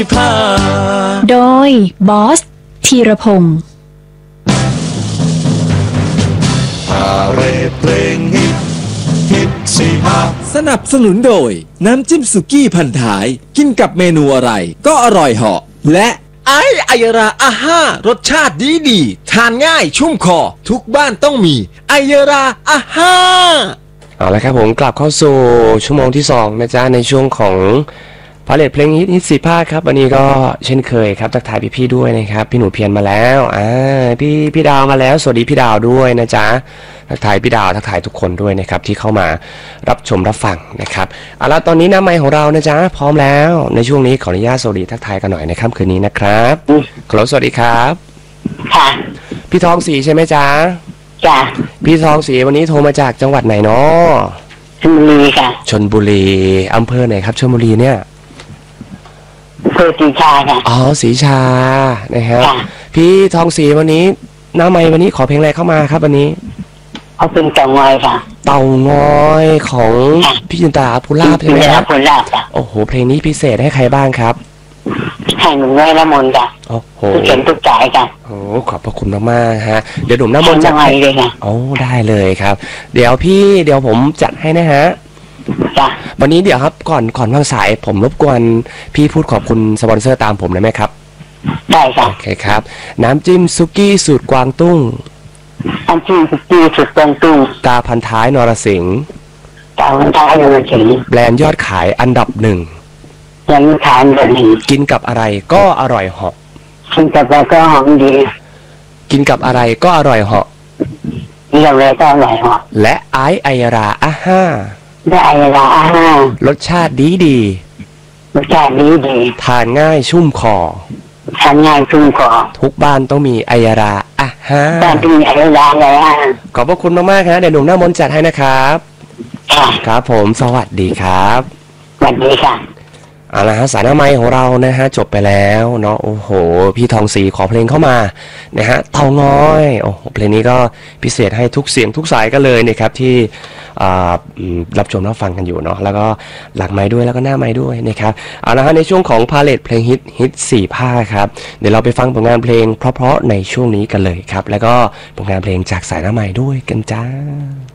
โดยบอสธีรพงศ์เรเพลงฮิตสี่ห้าสนับสนุนโดยน้ำจิ้มสุกี้พันท้ายกินกับเมนูอะไรก็อร่อยเหาะและไอยราอาห้ารสชาติดีทานง่ายชุ่มคอทุกบ้านต้องมีไอยราอาห้าเอาละครับผมกลับเข้าสู่ชั่วโมงที่2นะจ๊ะในช่วงของพาเลทเพลงฮิต4ภาคครับวันนี้ก็เช่นเคยครับทักทายพี่ๆด้วยนะครับพี่หนูเพียรมาแล้วพี่ดาวมาแล้วสวัสดีพี่ดาวด้วยนะจ๊ะทักทายพี่ดาวทักทายทุกคนด้วยนะครับที่เข้ามารับชมรับฟังนะครับเอาละตอนนี้หน้าไมค์ของเรานะจ๊ะพร้อมแล้วในช่วงนี้ขออนุญาตสวัสดีทักทายกันหน่อยในค่ำคืนนี้นะครับขอสวัสดีครับค่ะพี่ทองศรีใช่ไหมจ๊ะจ้ะพี่ทองศรีวันนี้โทรมาจากจังหวัดไหนเนาะชลบุรีค่ะชลบุรีอำเภอไหนครับชลบุรีเนี่ยอำเภอศรีชาค่ะอ๋อศรีชานะครับพี่ทองศรีวันนี้หน้าไมค์วันนี้ขอเพลงอะไรเข้ามาครับวันนี้เอาเป็นเต่างอยค่ะเต่างอยของพี่จินตราภูลาภใช่ไหมครับภูลาภค่ะโอ้โหเพลงนี้พิเศษให้ใครบ้างครับให้หนุ่มน้อยละมนค่ะโอ้โหทุกเขียนทุกจ่ายค่ะโอ้ขอบพระคุณมากๆฮะเดี๋ยวหนุ่มน้ำมนต์จัดให้เลยค่ะโอ้ได้เลยครับเดี๋ยวผมจัดให้นะฮะวันนี้เดี๋ยวครับก่อนวางสายผมรบกวนพี่พูดขอบคุณสปอนเซอร์ตามผมได้ไหมครับได้ครับโอเคครับน้ำจิ้มซุกี้สูตรกวางตุ้งน้ำจิ้มซุกี้สูตรกวางตุ้งตาพันท้ายนรสิงห์ตาพันท้ายนรสิงห์แบรนด์ยอดขายอันดับ1 ยังทานแบบนี้กินกับอะไรก็อร่อยเหาะกินกับอะไรก็หอมดีกินกับอะไรก็อร่อยเหาะกินกับอะไรก็อร่อยเหาะและไอราอาห้าได้ไอราอาห้ารสชาติดีรสชาติดีทานง่ายชุ่มคอทานง่ายชุ่มคอทุกบ้านต้องมีไอราอาห้าบ้านต้องมีไอราเลยขอบพระคุณมากๆครับเดี๋ยวหนุ่มหน้ามนต์จัดให้นะครับครับผมสวัสดีครับสวัสดีค่ะเอาละฮะสายหน้าไมค์ของเรานะฮะจบไปแล้วเนาะโอ้โหพี่ทองศรีขอเพลงเข้ามานะฮะเต่างอยโอ้โหเพลงนี้ก็พิเศษให้ทุกเสียงทุกสายกันเลยนะครับที่รับชมรับฟังกันอยู่เนาะแล้วก็หลังไมค์ด้วยแล้วก็หน้าไมค์ด้วยนะครับเอาละฮะในช่วงของพาเลทเพลงฮิต4ภาคครับเดี๋ยวเราไปฟังผลงานเพลงเพราะๆในช่วงนี้กันเลยครับแล้วก็ผลงานเพลงจากสายหน้าไมค์ด้วยกันจ้า